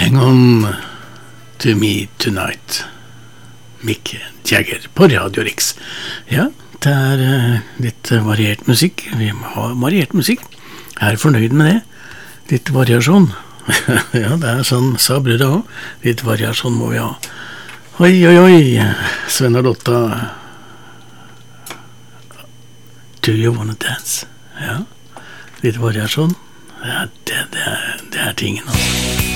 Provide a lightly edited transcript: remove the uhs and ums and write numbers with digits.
Hang on to me tonight. Mick Jagger på Radio Rix. Ja, det litt variert musikk. Vi har variert musikk. Jeg fornøyd med det. Litt variasjon. Ja, det sånn, sa bruddet også. Litt variasjon må vi ha. Oi, oi, oi. Sven og Lotta. Do you wanna dance? Ja, litt variasjon. Ja, det tingen altså.